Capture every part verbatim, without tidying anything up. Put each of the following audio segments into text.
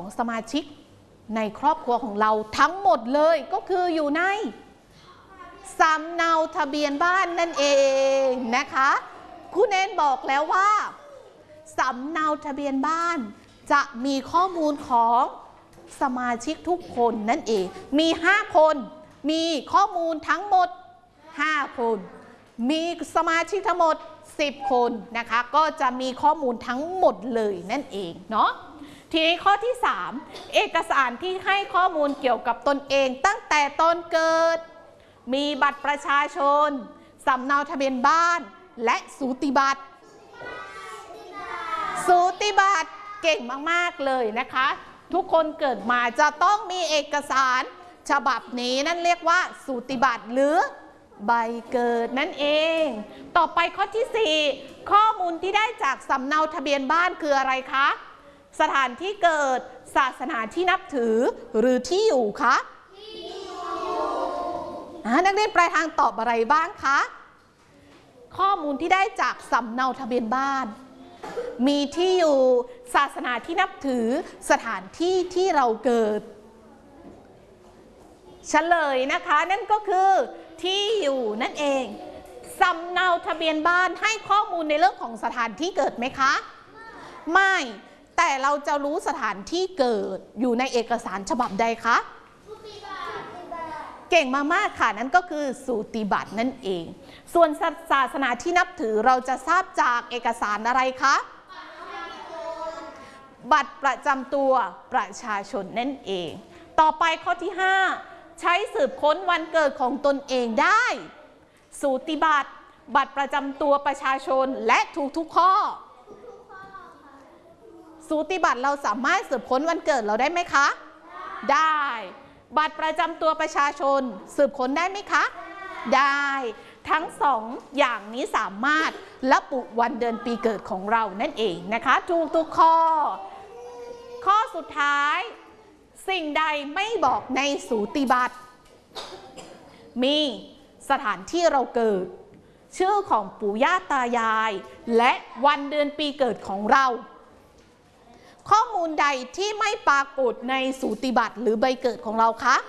สมาชิกในครอบครัวของเราทั้งหมดเลยก็คืออยู่ในสำเนาทะเบียนบ้านนั่นเองนะคะครูเนนบอกแล้วว่าสำเนาทะเบียนบ้านจะมีข้อมูลของสมาชิกทุกคนนั่นเองมีห้าคนมีข้อมูลทั้งหมดห้าคนมีสมาชิกทั้งหมดสิบคนนะคะก็จะมีข้อมูลทั้งหมดเลยนั่นเองเนาะทีนี้ข้อที่สามเอกสารที่ให้ข้อมูลเกี่ยวกับตนเองตั้งแต่ตอนเกิดมีบัตรประชาชนสำเนาทะเบียนบ้านและสูติบัตรสูติบัตรเก่งมากๆเลยนะคะทุกคนเกิดมาจะต้องมีเอกสารฉบับนี้นั่นเรียกว่าสูติบัตรหรือใบเกิดนั่นเองต่อไปข้อที่สี่ข้อมูลที่ได้จากสำเนาทะเบียนบ้านคืออะไรคะสถานที่เกิดศาสนาที่นับถือหรือที่อยู่คะนักเรียนปลายทางตอบอะไรบ้างคะข้อมูลที่ได้จากสำเนาทะเบียนบ้านมีที่อยู่ศาสนาที่นับถือสถานที่ที่เราเกิดเฉลยนะคะนั่นก็คือที่อยู่นั่นเองสำเนาทะเบียนบ้านให้ข้อมูลในเรื่องของสถานที่เกิดไหมคะไม่แต่เราจะรู้สถานที่เกิดอยู่ในเอกสารฉบับใดคะเก่งมากๆค่ะนั่นก็คือสูติบัตรนั่นเองส่วนศาสนาที่นับถือเราจะทราบจากเอกสารอะไรคะบัตรประจำตัวประชาชนนั่นเองต่อไปข้อที่ห้าใช้สืบค้นวันเกิดของตนเองได้สูติบัตรบัตรประจำตัวประชาชนและถูกทุกข้อสูติบัตรเราสามารถสืบค้นวันเกิดเราได้ไหมคะได้บัตรประจำตัวประชาชนสืบค้นได้ไหมคะได้ทั้งสองอย่างนี้สามารถระบุวันเดือนปีเกิดของเรานั่นเองนะคะถูกทุกข้อข้อสุดท้ายสิ่งใดไม่บอกในสูติบัตรมีสถานที่เราเกิดชื่อของปู่ย่าตายายและวันเดือนปีเกิดของเราข้อมูลใดที่ไม่ปรากฏในสูติบัตรหรือใบเกิดของเราคะ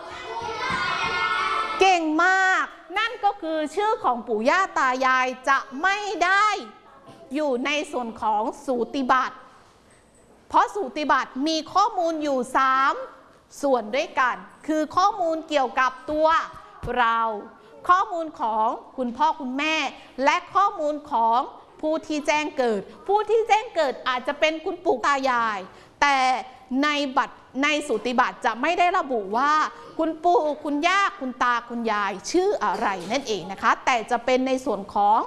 เก่งมากนั่นก็คือชื่อของปู่ย่าตายายจะไม่ได้อยู่ในส่วนของสูติบัตรเพราะสูติบัตรมีข้อมูลอยู่สามส่วนด้วยกันคือข้อมูลเกี่ยวกับตัวเราข้อมูลของคุณพ่อคุณแม่และข้อมูลของผู้ที่แจ้งเกิดผู้ที่แจ้งเกิดอาจจะเป็นคุณปู่ตายายแต่ในบัตรในสูติบัตรจะไม่ได้ระบุว่าคุณปู่คุณย่าคุณตาคุณยายชื่ออะไรนั่นเองนะคะแต่จะเป็นในส่วนของ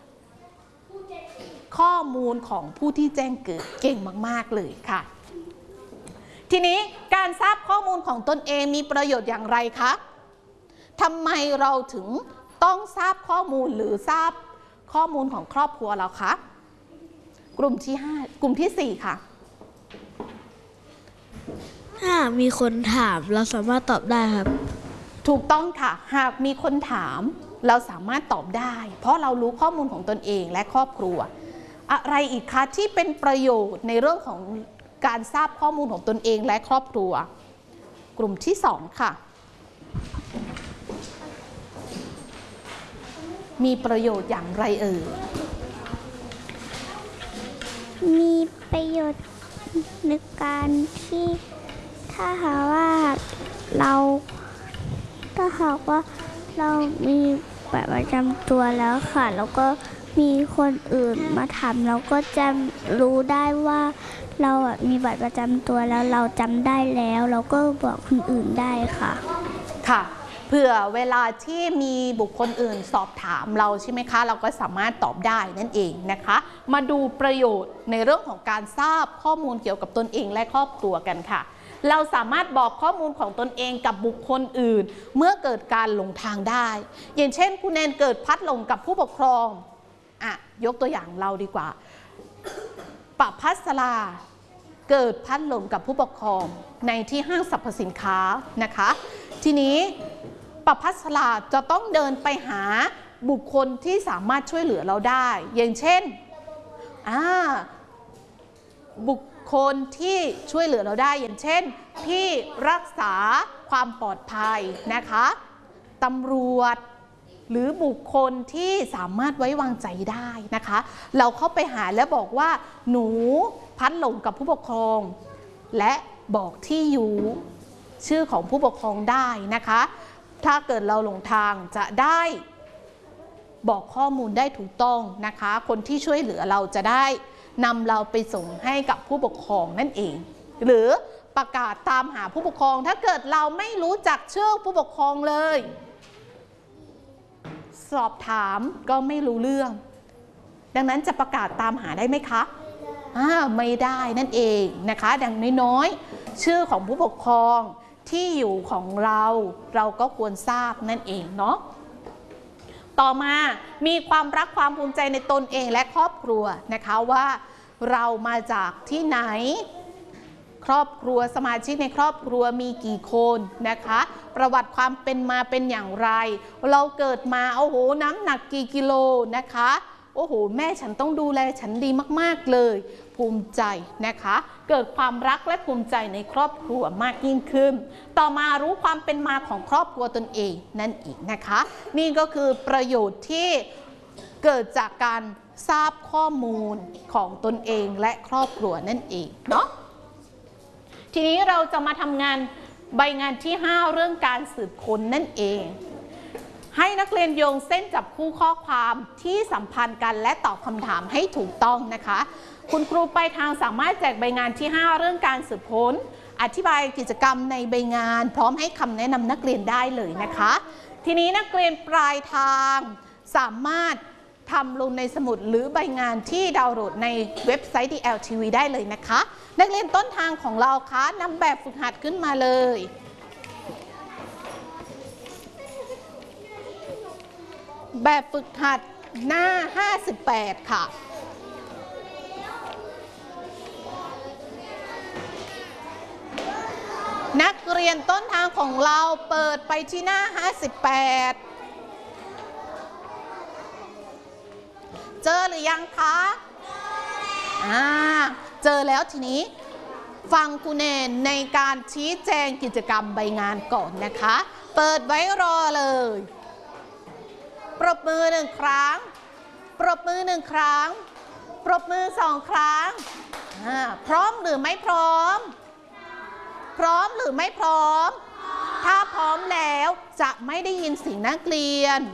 ข้อมูลของผู้ที่แจ้งเกิดเก่งมากๆเลยค่ะทีนี้การทราบข้อมูลของตนเองมีประโยชน์อย่างไรคะทำไมเราถึงต้องทราบข้อมูลหรือทราบข้อมูลของครอบครัวเราคะกลุ่มที่ห้ากลุ่มที่สี่ค่ะถ้ามีคนถามเราสามารถตอบได้ครับถูกต้องค่ะหากมีคนถามเราสามารถตอบได้เพราะเรารู้ข้อมูลของตนเองและครอบครัวอะไรอีกคะที่เป็นประโยชน์ในเรื่องของการทราบข้อมูลของตนเองและครอบครัวกลุ่มที่สองค่ะมีประโยชน์อย่างไรเอ่ยมีประโยชน์ในการที่ถ้าหากว่าเราถ้าหากว่าเรามีบัตรประจำตัวแล้วค่ะแล้วก็มีคนอื่นมาถามเราก็จะรู้ได้ว่าเราอ่ะมีบัตรประจำตัวแล้วเราจำได้แล้วเราก็บอกคนอื่นได้ค่ะค่ะเผื่อเวลาที่มีบุคคลอื่นสอบถามเราใช่ไหมคะเราก็สามารถตอบได้นั่นเองนะคะมาดูประโยชน์ในเรื่องของการทราบข้อมูลเกี่ยวกับตนเองและครอบครัวกันค่ะเราสามารถบอกข้อมูลของตนเองกับบุคคลอื่นเมื่อเกิดการหลงทางได้อย่างเช่นคุณแนนเกิดพลัดหลงกับผู้ปกครองอ่ะยกตัวอย่างเราดีกว่าปะพัสราเกิดพลัดหลงกับผู้ปกครองในที่ห้างสรรพสินค้านะคะทีนี้ปะพัสราจะต้องเดินไปหาบุคคลที่สามารถช่วยเหลือเราได้อย่างเช่นอ่าบุคคนที่ช่วยเหลือเราได้อย่างเช่นที่รักษาความปลอดภัยนะคะตำรวจหรือบุคคลที่สามารถไว้วางใจได้นะคะเราเข้าไปหาแล้วบอกว่าหนูพลัดหลงกับผู้ปกครองและบอกที่อยู่ชื่อของผู้ปกครองได้นะคะถ้าเกิดเราหลงทางจะได้บอกข้อมูลได้ถูกต้องนะคะคนที่ช่วยเหลือเราจะได้นำเราไปส่งให้กับผู้ปกครองนั่นเองหรือประกาศตามหาผู้ปกครองถ้าเกิดเราไม่รู้จักชื่อผู้ปกครองเลยสอบถามก็ไม่รู้เรื่องดังนั้นจะประกาศตามหาได้ไหมคะอ่าไม่ได้นั่นเองนะคะดังน้อยๆชื่อของผู้ปกครองที่อยู่ของเราเราก็ควรทราบนั่นเองเนาะต่อมามีความรักความภูมิใจในตนเองและครอบครัวนะคะว่าเรามาจากที่ไหนครอบครัวสมาชิกในครอบครัวมีกี่คนนะคะประวัติความเป็นมาเป็นอย่างไรเราเกิดมาโอ้โหน้ำหนักกี่กิโลนะคะโอ้โหแม่ฉันต้องดูแลฉันดีมากๆเลยภูมิใจนะคะเกิดความรักและภูมิใจในครอบครัวมากยิ่งขึ้นต่อมารู้ความเป็นมาของครอบครัวตนเองนั่นอีกนะคะนี่ก็คือประโยชน์ที่เกิดจากการทราบข้อมูลของตนเองและครอบครัวนั่นเองเนาะทีนี้เราจะมาทำงานใบงานที่ห้าเรื่องการสืบค้นนั่นเองให้นักเรียนโยงเส้นจับคู่ข้อความที่สัมพันธ์กันและตอบคำถามให้ถูกต้องนะคะคุณครูปลายทางสามารถแจกใบงานที่ห้าเรื่องการสืบค้นอธิบายกิจกรรมในใบงานพร้อมให้คำแนะนำนักเรียนได้เลยนะคะทีนี้นักเรียนปลายทางสามารถทำลงในสมุดหรือใบงานที่ดาวน์โหลดในเว็บไซต์ ดี แอล ที วี ได้เลยนะคะนักเรียนต้นทางของเราคะนำแบบฝึกหัดขึ้นมาเลยแบบฝึกหัดหน้าห้าสิบแปดค่ะนักเรียนต้นทางของเราเปิดไปที่หน้าห้าสิบแปดเจอหรือยังคะอ่าเจอแล้วทีนี้ฟังครูแนนในการชี้แจงกิจกรรมใบงานก่อนนะคะเปิดไว้รอเลยปรบมือหนึ่งครั้งปรบมือหนึ่งครั้งปรบมือสองครั้งพร้อมหรือไม่พร้อมพร้อมหรือไม่พร้อมถ้าพร้อมแล้วจะไม่ได้ยินเสียงนักเรียน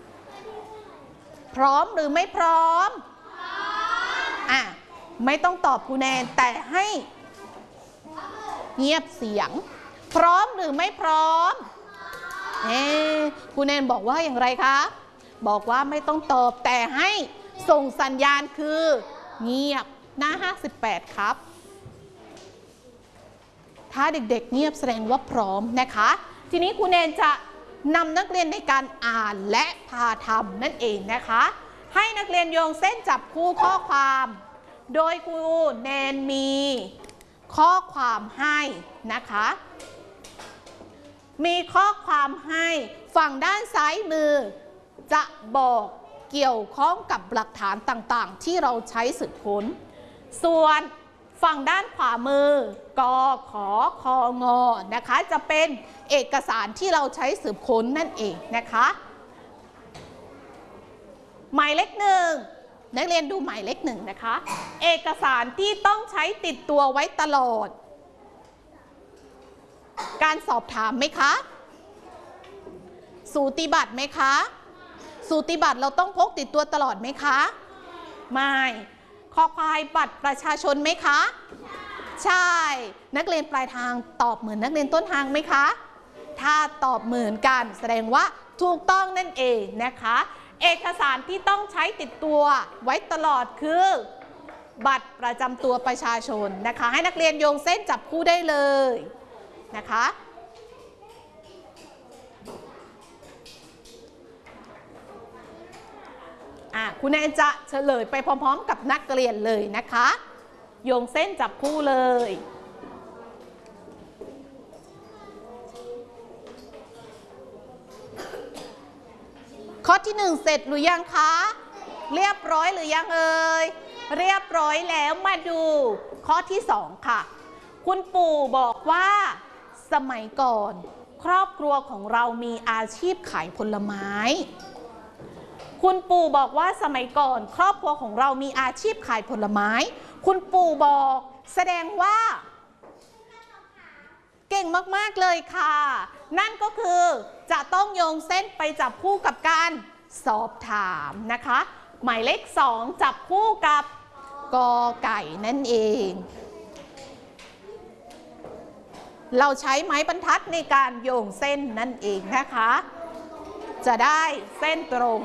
พร้อมหรือไม่พร้อมอ่ะไม่ต้องตอบครูแนนแต่ให้เงียบเสียงพร้อมหรือไม่พร้อมเอ๊ะครูแนนบอกว่าอย่างไรคะบอกว่าไม่ต้องตอบแต่ให้ส่งสัญญาณคือเงียบหน้าห้าสิบแปดครับถ้าเด็กๆเงียบแสดงว่าพร้อมนะคะทีนี้ครูแนนจะนำนักเรียนในการอ่านและพาทำนั่นเองนะคะให้นักเรียนโยงเส้นจับคู่ข้อความโดยครูแนนมีข้อความให้นะคะมีข้อความให้ฝั่งด้านซ้ายมือจะบอกเกี่ยวข้องกับหลักฐานต่างๆที่เราใช้สืบค้นส่วนฝั่งด้านขวามือกขคงนะคะจะเป็นเอกสารที่เราใช้สืบค้นนั่นเองนะคะหมายเลขหนึ่งนักเรียนดูหมายเลขหนึ่งนะคะเอกสารที่ต้องใช้ติดตัวไว้ตลอดการสอบถามไหมคะสูติบัตรไหมคะสูติบัตรเราต้องพกติดตัวตลอดไหมคะไม่คอควายบัตรประชาชนไหมคะใช่นักเรียนปลายทางตอบเหมือนนักเรียนต้นทางไหมคะถ้าตอบเหมือนกันแสดงว่าถูกต้องนั่นเองนะคะเอกสารที่ต้องใช้ติดตัวไว้ตลอดคือบัตรประจำตัวประชาชนนะคะให้นักเรียนโยงเส้นจับคู่ได้เลยนะคะคุณแนนจะเฉลยไปพร้อมๆกับนักเรียนเลยนะคะโยงเส้นจับคู่เลยข้อที่หนึ่งเสร็จหรือยังคะเรียบร้อยหรือยังเอ่ยเรียบร้อยแล้วมาดูข้อที่สองค่ะคุณปู่บอกว่าสมัยก่อนครอบครัวของเรามีอาชีพขายผลไม้คุณปู่บอกว่าสมัยก่อนครอบครัวของเรามีอาชีพขายผลไม้คุณปู่บอกแสดงว่าเก่งมากๆเลยค่ะนั่นก็คือจะต้องโยงเส้นไปจับคู่กับการสอบถามนะคะหมายเลขสองจับคู่กับกอไก่นั่นเองเราใช้ไม้บรรทัดในการโยงเส้นนั่นเองนะคะจะได้เส้นตรง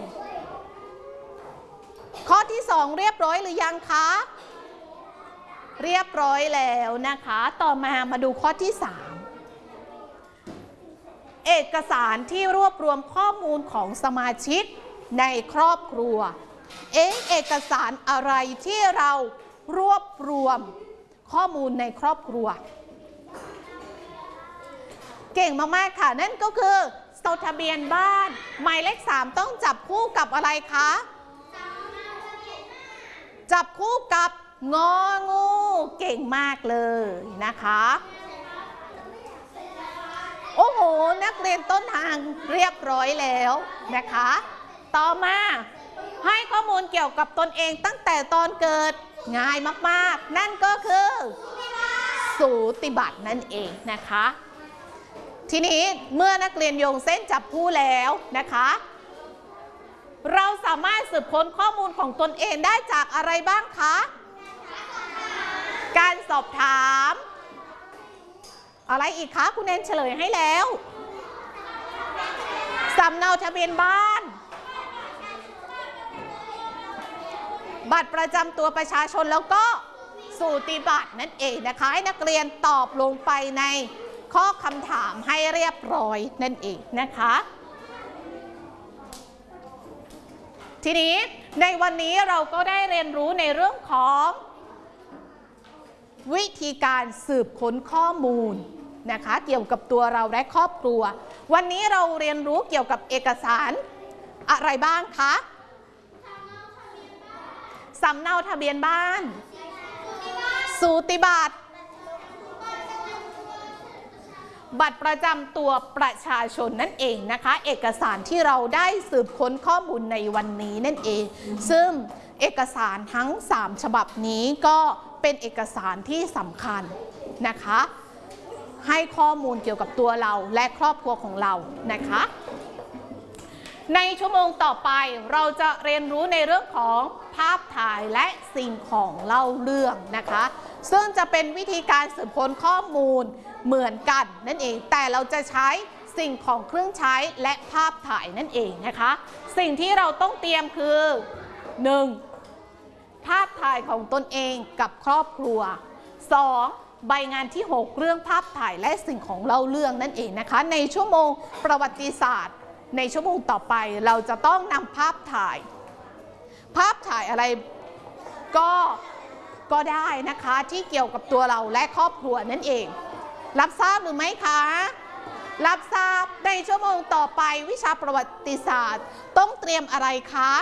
ข้อที่สองเรียบร้อยหรือยังคะเรียบร้อยแล้วนะคะต่อมามาดูข้อที่สามเอกสารที่รวบรวมข้อมูลของสมาชิกในครอบครัวเอ๊ะเอกสารอะไรที่เรารวบรวมข้อมูลในครอบครัวเก่งมากๆค่ะนั่นก็คือสมุดทะเบียนบ้านหมายเลขสามต้องจับคู่กับอะไรคะจับคู่กับงองูเก่งมากเลยนะคะโอ้โหนักเรียนต้นทางเรียบร้อยแล้วนะคะต่อมาให้ข้อมูลเกี่ยวกับตนเองตั้งแต่ตอนเกิดง่ายมากๆนั่นก็คือสูติบัตรนั่นเองนะคะทีนี้เมื่อนักเรียนโยงเส้นจับคู่แล้วนะคะเราสามารถสืบค้นข้อมูลของตนเองได้จากอะไรบ้างคะการสอบถามอะไรอีกคะคุณเนนเฉลยให้แล้วสำเนาทะเบียนบ้านบัตรประจำตัวประชาชนแล้วก็สูติบัตรนั่นเองนะคะให้นักเรียนตอบลงไปในข้อคำถามให้เรียบร้อยนั่นเองนะคะทีนี้ในวันนี้เราก็ได้เรียนรู้ในเรื่องของวิธีการสืบค้นข้อมูลนะคะเกี่ยวกับตัวเราและครอบครัววันนี้เราเรียนรู้เกี่ยวกับเอกสารอะไรบ้างคะสำเนาทะเบียนบ้านสูติบัตรบัตรประจำตัวประชาชนนั่นเองนะคะเอกสารที่เราได้สืบค้นข้อมูลในวันนี้นั่นเองซึ่งเอกสารทั้งสามฉบับนี้ก็เป็นเอกสารที่สำคัญนะคะให้ข้อมูลเกี่ยวกับตัวเราและครอบครัวของเรานะคะในชั่วโมงต่อไปเราจะเรียนรู้ในเรื่องของภาพถ่ายและสิ่งของเล่าเรื่องนะคะซึ่งจะเป็นวิธีการสืบค้นข้อมูลเหมือนกันนั่นเองแต่เราจะใช้สิ่งของเครื่องใช้และภาพถ่ายนั่นเองนะคะสิ่งที่เราต้องเตรียมคือ หนึ่ง. ภาพถ่ายของตนเองกับครอบครัว สอง. ใบงานที่หกเรื่องภาพถ่ายและสิ่งของเล่าเรื่องนั่นเองนะคะในชั่วโมงประวัติศาสตร์ในชั่วโมงต่อไปเราจะต้องนำภาพถ่ายภาพถ่ายอะไรก็ก็ได้นะคะที่เกี่ยวกับตัวเราและครอบครัวนั่นเองรับทราบหรือไม่คะรับทราบในชั่วโมงต่อไปวิชาประวัติศาสตร์ต้องเตรียมอะไรคะ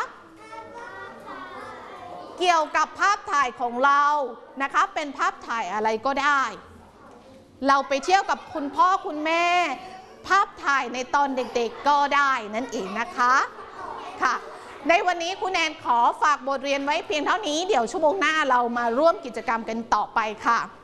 เกี่ยวกับภาพถ่ายของเรานะคะเป็นภาพถ่ายอะไรก็ได้เราไปเที่ยวกับคุณพ่อคุณแม่ภาพถ่ายในตอนเด็กๆก็ได้นั่นเองนะคะค่ะในวันนี้คุณแนนขอฝากบทเรียนไว้เพียงเท่านี้เดี๋ยวชั่วโมงหน้าเรามาร่วมกิจกรรมกันต่อไปค่ะ